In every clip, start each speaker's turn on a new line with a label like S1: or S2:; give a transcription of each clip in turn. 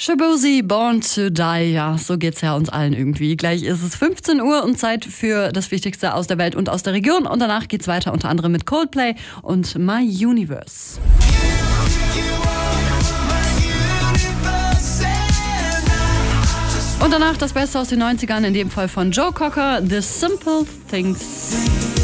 S1: Shaboozey, Born to Die, ja, so geht's ja uns allen irgendwie. Gleich ist es 15 Uhr und Zeit für das Wichtigste aus der Welt und aus der Region. Und danach geht's weiter unter anderem mit Coldplay und My Universe. Und danach das Beste aus den 90ern, in dem Fall von Joe Cocker, The Simple Things.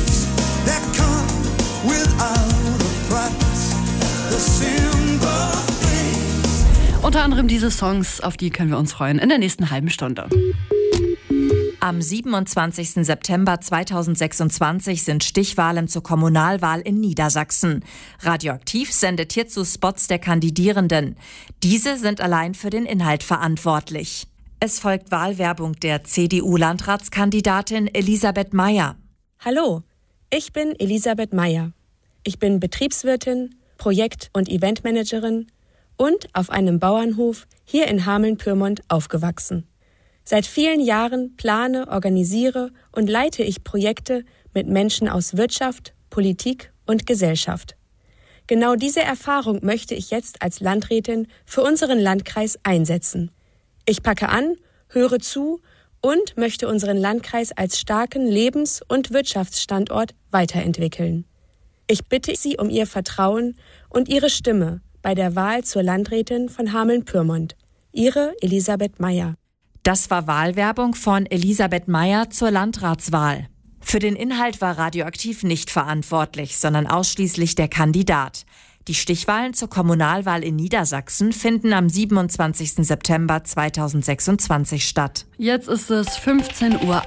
S1: Unter anderem diese Songs, auf die können wir uns freuen in der nächsten halben Stunde.
S2: Am 27. September 2026 sind Stichwahlen zur Kommunalwahl in Niedersachsen. Radioaktiv sendet hierzu Spots der Kandidierenden. Diese sind allein für den Inhalt verantwortlich. Es folgt Wahlwerbung der CDU-Landratskandidatin Elisabeth Meyer.
S3: Hallo, ich bin Elisabeth Meyer. Ich bin Betriebswirtin, Projekt- und Eventmanagerin und auf einem Bauernhof hier in Hameln-Pyrmont aufgewachsen. Seit vielen Jahren plane, organisiere und leite ich Projekte mit Menschen aus Wirtschaft, Politik und Gesellschaft. Genau diese Erfahrung möchte ich jetzt als Landrätin für unseren Landkreis einsetzen. Ich packe an, höre zu und möchte unseren Landkreis als starken Lebens- und Wirtschaftsstandort weiterentwickeln. Ich bitte Sie um Ihr Vertrauen und Ihre Stimme bei der Wahl zur Landrätin von Hameln-Pyrmont. Ihre Elisabeth Meyer.
S2: Das war Wahlwerbung von Elisabeth Meyer zur Landratswahl. Für den Inhalt war Radioaktiv nicht verantwortlich, sondern ausschließlich der Kandidat. Die Stichwahlen zur Kommunalwahl in Niedersachsen finden am 27. September 2026 statt.
S1: Jetzt ist es 15:01 Uhr.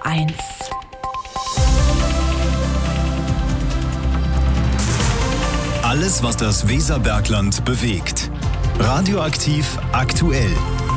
S4: Alles, was das Weserbergland bewegt. Radioaktiv aktuell.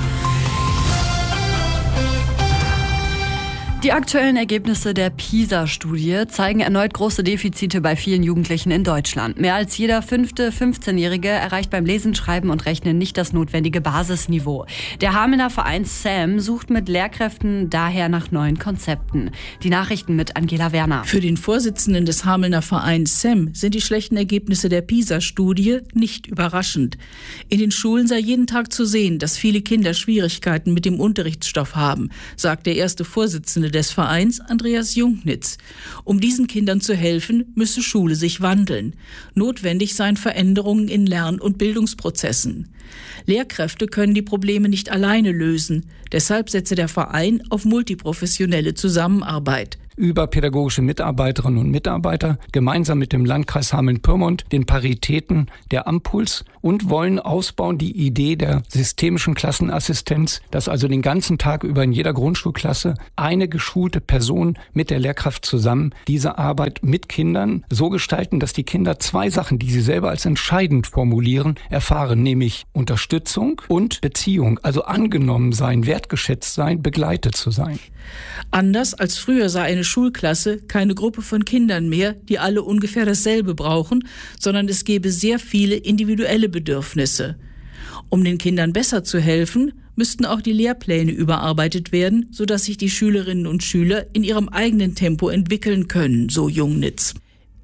S1: Die aktuellen Ergebnisse der PISA-Studie zeigen erneut große Defizite bei vielen Jugendlichen in Deutschland. Mehr als jeder 5. 15-Jährige erreicht beim Lesen, Schreiben und Rechnen nicht das notwendige Basisniveau. Der Hamelner Verein SAM sucht mit Lehrkräften daher nach neuen Konzepten. Die Nachrichten mit Angela Werner.
S5: Für den Vorsitzenden des Hamelner Vereins SAM sind die schlechten Ergebnisse der PISA-Studie nicht überraschend. In den Schulen sei jeden Tag zu sehen, dass viele Kinder Schwierigkeiten mit dem Unterrichtsstoff haben, sagt der erste Vorsitzende des Vereins, Andreas Jungnitz. Um diesen Kindern zu helfen, müsse Schule sich wandeln. Notwendig seien Veränderungen in Lern- und Bildungsprozessen. Lehrkräfte können die Probleme nicht alleine lösen. Deshalb setze der Verein auf multiprofessionelle Zusammenarbeit.
S6: Über pädagogische Mitarbeiterinnen und Mitarbeiter, gemeinsam mit dem Landkreis Hameln-Pyrmont, den Paritäten der Ampuls und wollen ausbauen die Idee der systemischen Klassenassistenz, dass also den ganzen Tag über in jeder Grundschulklasse eine geschulte Person mit der Lehrkraft zusammen diese Arbeit mit Kindern so gestalten, dass die Kinder zwei Sachen, die sie selber als entscheidend formulieren, erfahren, nämlich Unterstützung und Beziehung, also angenommen sein, wertgeschätzt sein, begleitet zu sein.
S5: Anders als früher sei eine Schulklasse keine Gruppe von Kindern mehr, die alle ungefähr dasselbe brauchen, sondern es gebe sehr viele individuelle Bedürfnisse. Um den Kindern besser zu helfen, müssten auch die Lehrpläne überarbeitet werden, sodass sich die Schülerinnen und Schüler in ihrem eigenen Tempo entwickeln können, so Jungnitz.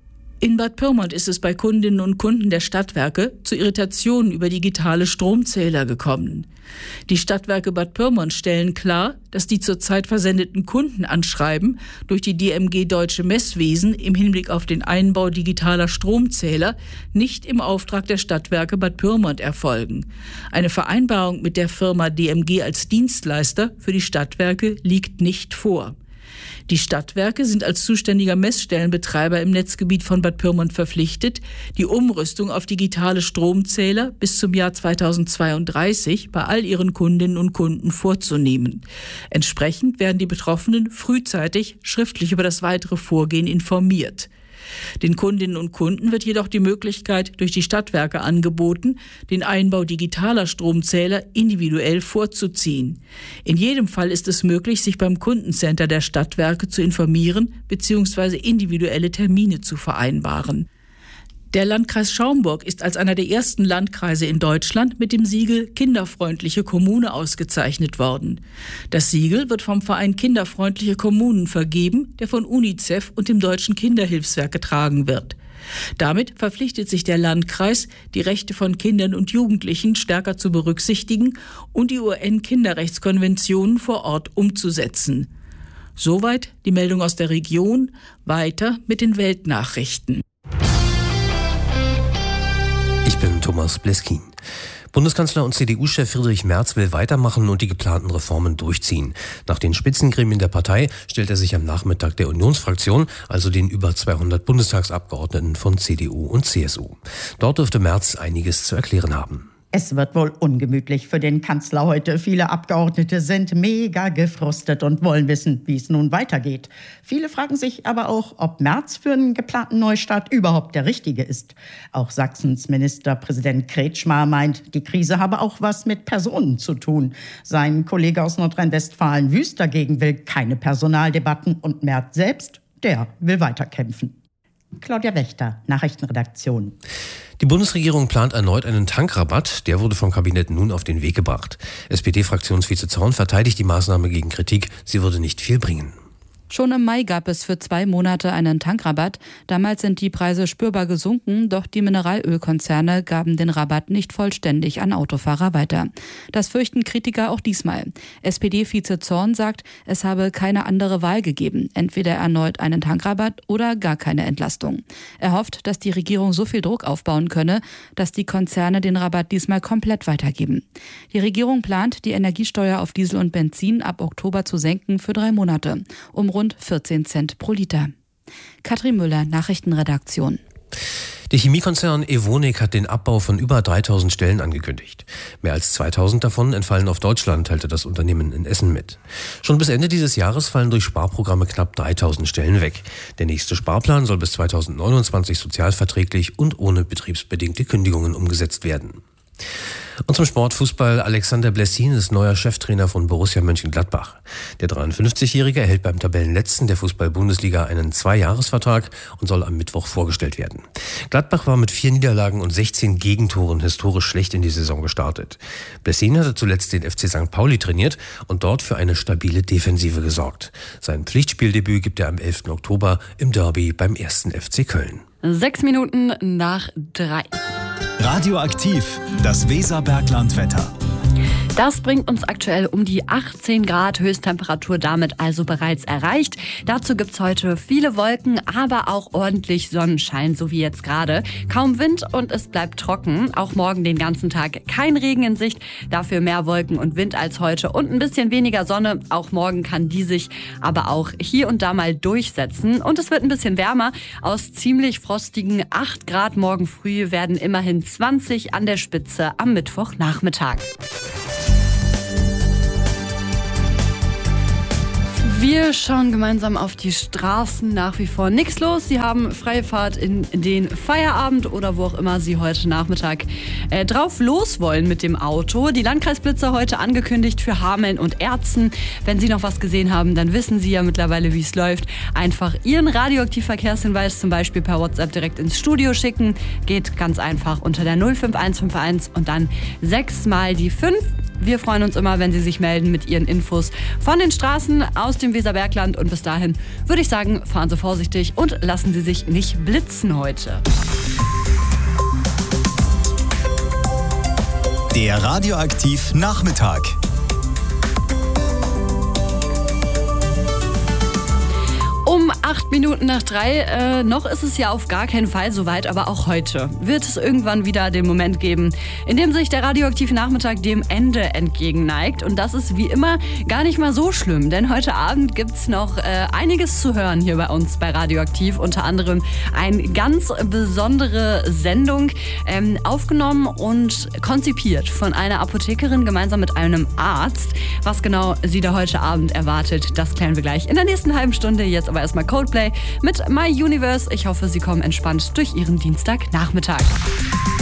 S5: In Bad Pyrmont ist es bei Kundinnen und Kunden der Stadtwerke zu Irritationen über digitale Stromzähler gekommen. Die Stadtwerke Bad Pyrmont stellen klar, dass die zurzeit versendeten Kundenanschreiben durch die DMG Deutsche Messwesen im Hinblick auf den Einbau digitaler Stromzähler nicht im Auftrag der Stadtwerke Bad Pyrmont erfolgen. Eine Vereinbarung mit der Firma DMG als Dienstleister für die Stadtwerke liegt nicht vor. Die Stadtwerke sind als zuständiger Messstellenbetreiber im Netzgebiet von Bad Pyrmont verpflichtet, die Umrüstung auf digitale Stromzähler bis zum Jahr 2032 bei all ihren Kundinnen und Kunden vorzunehmen. Entsprechend werden die Betroffenen frühzeitig schriftlich über das weitere Vorgehen informiert. Den Kundinnen und Kunden wird jedoch die Möglichkeit durch die Stadtwerke angeboten, den Einbau digitaler Stromzähler individuell vorzuziehen. In jedem Fall ist es möglich, sich beim Kundencenter der Stadtwerke zu informieren bzw. individuelle Termine zu vereinbaren. Der Landkreis Schaumburg ist als einer der ersten Landkreise in Deutschland mit dem Siegel Kinderfreundliche Kommune ausgezeichnet worden. Das Siegel wird vom Verein Kinderfreundliche Kommunen vergeben, der von UNICEF und dem Deutschen Kinderhilfswerk getragen wird. Damit verpflichtet sich der Landkreis, die Rechte von Kindern und Jugendlichen stärker zu berücksichtigen und die UN-Kinderrechtskonventionen vor Ort umzusetzen. Soweit die Meldung aus der Region. Weiter mit den Weltnachrichten.
S7: Ich bin Thomas Bleskin. Bundeskanzler und CDU-Chef Friedrich Merz will weitermachen und die geplanten Reformen durchziehen. Nach den Spitzengremien der Partei stellt er sich am Nachmittag der Unionsfraktion, also den über 200 Bundestagsabgeordneten von CDU und CSU. Dort dürfte Merz einiges zu erklären haben.
S8: Es wird wohl ungemütlich für den Kanzler heute. Viele Abgeordnete sind mega gefrustet und wollen wissen, wie es nun weitergeht. Viele fragen sich aber auch, ob Merz für einen geplanten Neustart überhaupt der Richtige ist. Auch Sachsens Ministerpräsident Kretschmer meint, die Krise habe auch was mit Personen zu tun. Sein Kollege aus Nordrhein-Westfalen Wüst dagegen will keine Personaldebatten und Merz selbst, der will weiterkämpfen. Claudia Wächter, Nachrichtenredaktion.
S7: Die Bundesregierung plant erneut einen Tankrabatt. Der wurde vom Kabinett nun auf den Weg gebracht. SPD-Fraktionsvize Zorn verteidigt die Maßnahme gegen Kritik. Sie würde nicht viel bringen.
S9: Schon im Mai gab es für 2 Monate einen Tankrabatt. Damals sind die Preise spürbar gesunken, doch die Mineralölkonzerne gaben den Rabatt nicht vollständig an Autofahrer weiter. Das fürchten Kritiker auch diesmal. SPD-Vize Zorn sagt, es habe keine andere Wahl gegeben. Entweder erneut einen Tankrabatt oder gar keine Entlastung. Er hofft, dass die Regierung so viel Druck aufbauen könne, dass die Konzerne den Rabatt diesmal komplett weitergeben. Die Regierung plant, die Energiesteuer auf Diesel und Benzin ab Oktober zu senken für 3 Monate, um rund 14 Cent pro Liter. Katrin Müller, Nachrichtenredaktion.
S7: Der Chemiekonzern Evonik hat den Abbau von über 3000 Stellen angekündigt. Mehr als 2000 davon entfallen auf Deutschland, teilte das Unternehmen in Essen mit. Schon bis Ende dieses Jahres fallen durch Sparprogramme knapp 3000 Stellen weg. Der nächste Sparplan soll bis 2029 sozialverträglich und ohne betriebsbedingte Kündigungen umgesetzt werden. Und zum Sportfußball. Alexander Blessin ist neuer Cheftrainer von Borussia Mönchengladbach. Der 53-Jährige erhält beim Tabellenletzten der Fußball-Bundesliga einen 2-Jahres-Vertrag und soll am Mittwoch vorgestellt werden. Gladbach war mit 4 Niederlagen und 16 Gegentoren historisch schlecht in die Saison gestartet. Blessin hatte zuletzt den FC St. Pauli trainiert und dort für eine stabile Defensive gesorgt. Sein Pflichtspieldebüt gibt er am 11. Oktober im Derby beim 1. FC Köln.
S1: 6 Minuten nach 3.
S4: Radioaktiv, das Weserberglandwetter.
S1: Das bringt uns aktuell um die 18 Grad Höchsttemperatur, damit also bereits erreicht. Dazu gibt's heute viele Wolken, aber auch ordentlich Sonnenschein, so wie jetzt gerade. Kaum Wind und es bleibt trocken. Auch morgen den ganzen Tag kein Regen in Sicht, dafür mehr Wolken und Wind als heute und ein bisschen weniger Sonne. Auch morgen kann die sich aber auch hier und da mal durchsetzen. Und es wird ein bisschen wärmer. Aus ziemlich frostigen 8 Grad morgen früh werden immerhin 20 an der Spitze am Mittwochnachmittag. Wir schauen gemeinsam auf die Straßen, nach wie vor nichts los. Sie haben freie Fahrt in den Feierabend oder wo auch immer Sie heute Nachmittag drauf los wollen mit dem Auto. Die Landkreisblitzer heute angekündigt für Hameln und Erzen. Wenn Sie noch was gesehen haben, dann wissen Sie ja mittlerweile, wie es läuft. Einfach Ihren Radioaktiv-Verkehrshinweis zum Beispiel per WhatsApp direkt ins Studio schicken. Geht ganz einfach unter der 05151 und dann 6 mal die 5. Wir freuen uns immer, wenn Sie sich melden mit Ihren Infos von den Straßen aus dem Weserbergland. Und bis dahin würde ich sagen, fahren Sie vorsichtig und lassen Sie sich nicht blitzen heute.
S4: Der Radioaktiv Nachmittag.
S1: Um 8 Minuten nach 3, noch ist es ja auf gar keinen Fall soweit, aber auch heute wird es irgendwann wieder den Moment geben, in dem sich der radioaktive Nachmittag dem Ende entgegenneigt. Und das ist wie immer gar nicht mal so schlimm, denn heute Abend gibt's noch einiges zu hören hier bei uns bei Radioaktiv. Unter anderem eine ganz besondere Sendung, aufgenommen und konzipiert von einer Apothekerin gemeinsam mit einem Arzt. Was genau Sie da heute Abend erwartet, das klären wir gleich in der nächsten halben Stunde. Jetzt aber erstmal Coldplay mit My Universe. Ich hoffe, Sie kommen entspannt durch Ihren Dienstagnachmittag.